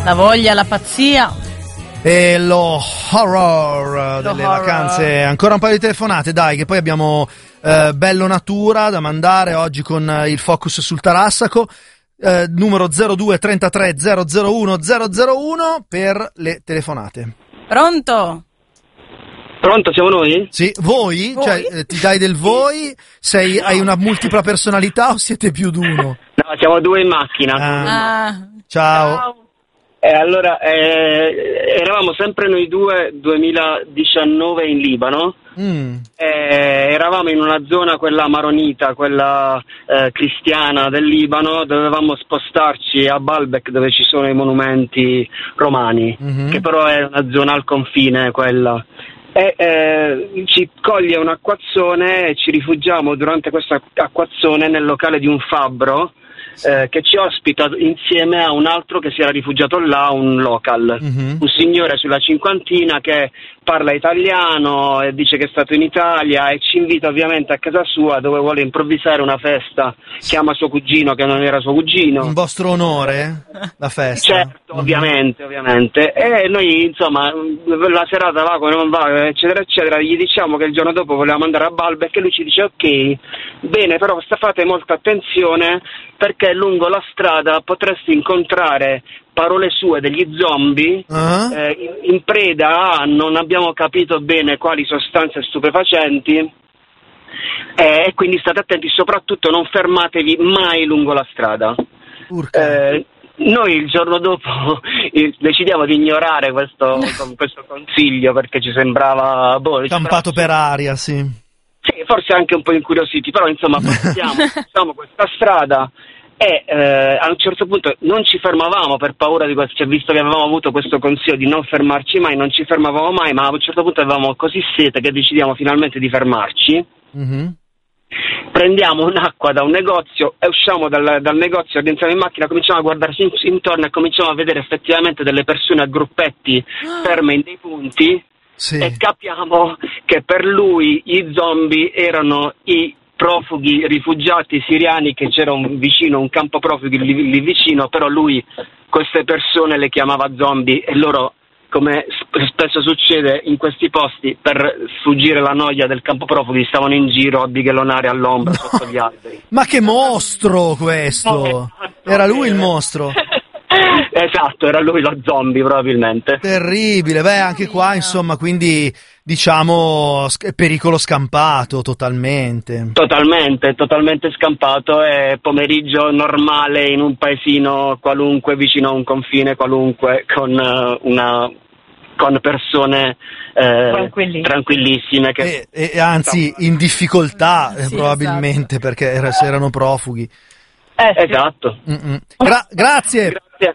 La voglia, la pazzia. E lo horror delle vacanze. Ancora un paio di telefonate, dai, che poi abbiamo Bello Natura da mandare oggi con il focus sul Tarassaco. Numero 02 33 001 001 per le telefonate. Pronto? Pronto, siamo noi? Sì, voi? Cioè, ti dai del voi? Hai una multipla personalità o siete più d'uno? No, siamo due in macchina. Ciao. Allora, eravamo sempre noi due 2019 in Libano. Eravamo in una zona, quella maronita, quella cristiana del Libano. Dovevamo spostarci a Baalbek, dove ci sono i monumenti romani, che però è una zona al confine quella. Ci coglie un acquazzone e ci rifugiamo durante questa acquazzone nel locale di un fabbro che ci ospita insieme a un altro che si era rifugiato là, un local, un signore sulla cinquantina che parla italiano e dice che è stato in Italia e ci invita ovviamente a casa sua, dove vuole improvvisare una festa. Chiama suo cugino che non era suo cugino. In vostro onore la festa? Certo, ovviamente. E noi, insomma, la serata va come non va, eccetera eccetera. Gli diciamo che il giorno dopo volevamo andare a Baalbek e lui ci dice ok, bene, però fate molta attenzione perché lungo la strada potresti incontrare, parole sue, degli zombie in preda a non abbiamo capito bene quali sostanze stupefacenti, e quindi state attenti, soprattutto non fermatevi mai lungo la strada. Noi il giorno dopo decidiamo di ignorare questo consiglio perché ci sembrava campato per aria, sì. Sì, forse anche un po' incuriositi, però insomma facciamo questa strada. E a un certo punto non ci fermavamo per paura di questo, visto che avevamo avuto questo consiglio di non fermarci mai, non ci fermavamo mai, ma a un certo punto avevamo così sete che decidiamo finalmente di fermarci. Prendiamo un'acqua da un negozio e usciamo dal negozio, entriamo in macchina, cominciamo a guardarci intorno e cominciamo a vedere effettivamente delle persone a gruppetti ferme in dei punti. Sì. E capiamo che per lui i zombie erano i profughi rifugiati siriani, che c'era un campo profughi lì vicino, però lui queste persone le chiamava zombie e loro, come spesso succede in questi posti, per sfuggire la noia del campo profughi stavano in giro a bighellonare all'ombra sotto gli alberi. Ma che mostro questo! Era lui il mostro? Esatto, era lui lo zombie probabilmente. Terribile, anche qua insomma, quindi diciamo pericolo scampato totalmente scampato. È pomeriggio normale in un paesino qualunque vicino a un confine qualunque con persone tranquillissime che e anzi in difficoltà probabilmente, esatto. Perché erano profughi. Esatto. Grazie.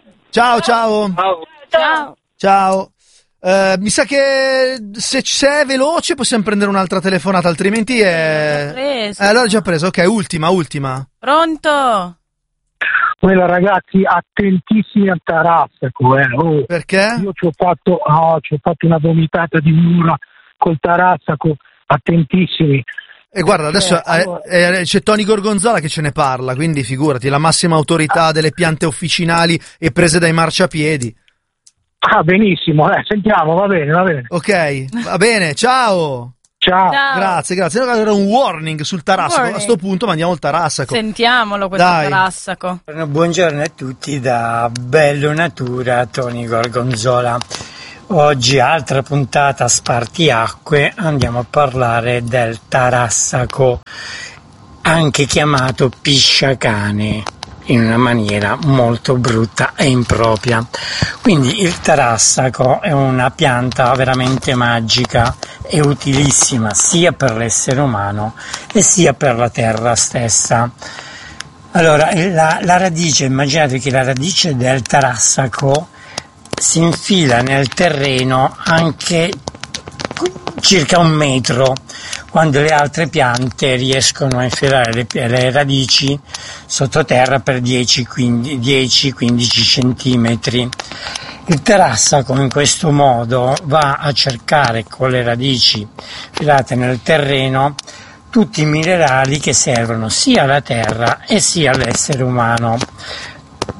Ciao. Mi sa che se è veloce possiamo prendere un'altra telefonata, altrimenti allora già preso. Ok, ultima. Pronto? Quella, ragazzi, attentissimi al Tarassaco. Perché? Io ci ho fatto una vomitata di un'ora col Tarassaco, attentissimi. E guarda, adesso c'è Tony Gorgonzola che ce ne parla, quindi figurati, la massima autorità delle piante officinali e prese dai marciapiedi. Benissimo, sentiamo, va bene. Ok, va bene, ciao. Grazie. Era un warning sul Tarassaco. A sto punto mandiamo il Tarassaco. Sentiamolo questo Tarassaco. Buongiorno a tutti da Bello Natura, Tony Gorgonzola. Oggi altra puntata Spartiacque, andiamo a parlare del Tarassaco, anche chiamato pisciacane, in una maniera molto brutta e impropria. Quindi il Tarassaco è una pianta veramente magica e utilissima sia per l'essere umano e sia per la terra stessa. Allora, la radice, immaginate che la radice del Tarassaco si infila nel terreno anche circa 1 metro, quando le altre piante riescono a infilare le radici sottoterra per 10-15 centimetri. Il Tarassaco in questo modo va a cercare con le radici infilate nel terreno tutti i minerali che servono sia alla terra e sia all'essere umano.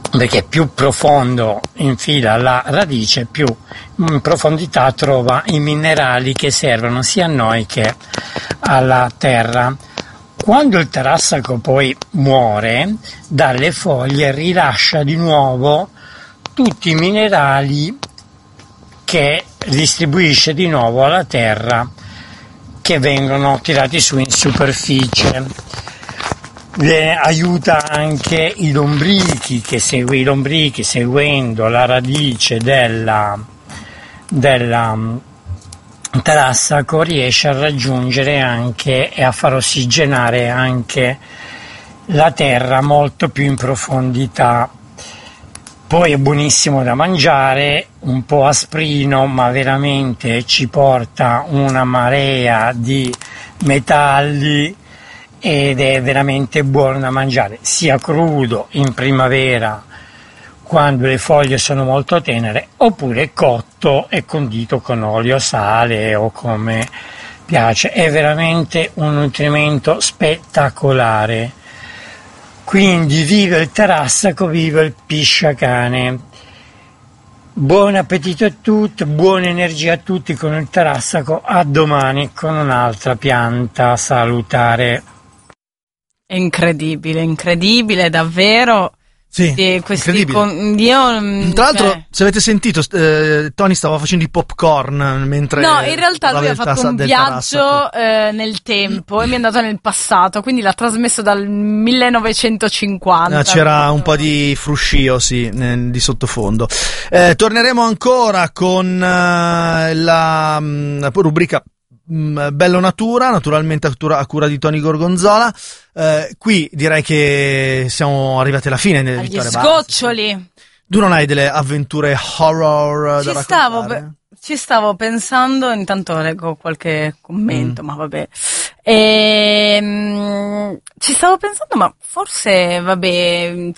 perché più profondo infila la radice, più in profondità trova i minerali che servono sia a noi che alla terra. Quando il tarassaco poi muore, dalle foglie rilascia di nuovo tutti i minerali che distribuisce di nuovo alla terra, che vengono tirati su in superficie. Aiuta anche i lombrichi, seguendo la radice del tarassaco riesce a raggiungere anche e a far ossigenare anche la terra molto più in profondità. Poi è buonissimo da mangiare, un po' asprino, ma veramente ci porta una marea di metalli ed è veramente buono da mangiare, sia crudo in primavera quando le foglie sono molto tenere, oppure cotto e condito con olio, sale o come piace. È veramente un nutrimento spettacolare. Quindi viva il tarassaco, viva il pisciacane. Buon appetito a tutti, buona energia a tutti con il tarassaco. A domani con un'altra pianta salutare. È incredibile, davvero. Sì, incredibile. Tra l'altro, se avete sentito, Tony stava facendo i popcorn mentre... No, in realtà lui ha fatto un viaggio nel tempo e mi è andato nel passato, quindi l'ha trasmesso dal 1950. C'era un po' di fruscio, sì, di sottofondo. Torneremo ancora con la rubrica Bello Natura, naturalmente a cura di Tony Gorgonzola. Qui direi che siamo arrivati alla fine delle vittorie sgoccioli. Tu non hai delle avventure horror da raccontare? Ci stavo pensando, intanto leggo qualche commento, ma vabbè. Ci stavo pensando, ma forse, vabbè...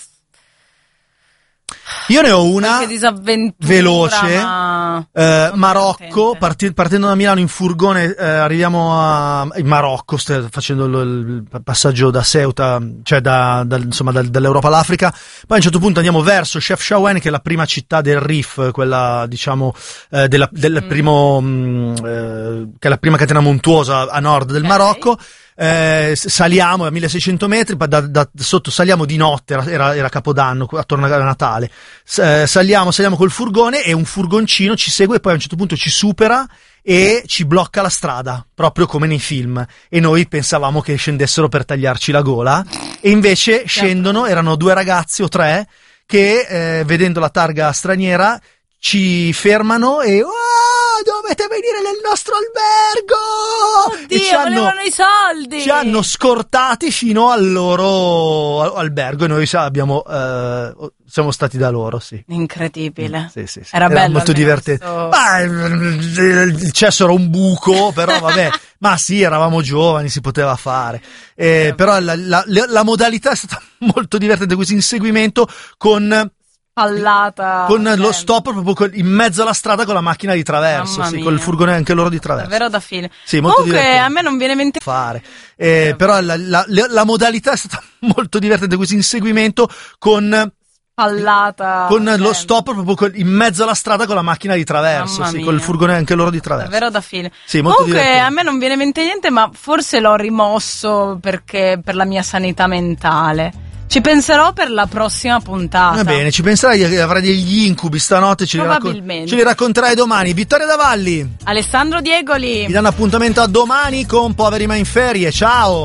Io ne ho una veloce, Marocco, partendo da Milano in furgone, arriviamo in Marocco, facendo il passaggio da Ceuta, cioè dall'Europa all'Africa. Poi a un certo punto andiamo verso Chefchaouen, che è la prima città del Rif, quella diciamo del primo, che è la prima catena montuosa a nord del Marocco. Saliamo a 1600 metri, da sotto saliamo di notte, era Capodanno, attorno a Natale, saliamo col furgone e un furgoncino ci segue e poi a un certo punto ci supera e ci blocca la strada, proprio come nei film, e noi pensavamo che scendessero per tagliarci la gola e invece scendono, erano 2 ragazzi o 3 che vedendo la targa straniera ci fermano e dovete venire nel nostro albergo! Oddio, volevano i soldi! Ci hanno scortati fino al loro albergo e noi siamo stati da loro, sì. Incredibile. Sì. Era bello, molto divertente. Il cesso era un buco, però vabbè. Ma sì, eravamo giovani, si poteva fare. Però la modalità è stata molto divertente, questo inseguimento con lo stop proprio in mezzo alla strada con la macchina di traverso, sì, con il furgone anche loro di traverso. Davvero da fine. Sì, molto divertente. A me non viene in mente fare. Però la modalità è stata molto divertente, questo inseguimento con lo stop proprio in mezzo alla strada con la macchina di traverso, sì, con il furgone anche loro di traverso. Davvero da fine. Sì, molto divertente. A me non viene in mente niente, ma forse l'ho rimosso perché per la mia sanità mentale. Ci penserò per la prossima puntata. Va bene, ci penserai, avrai degli incubi stanotte, ce li racconterai domani. Vittoria Davalli, Alessandro Diegoli vi danno appuntamento a domani con Poveri ma in ferie. Ciao!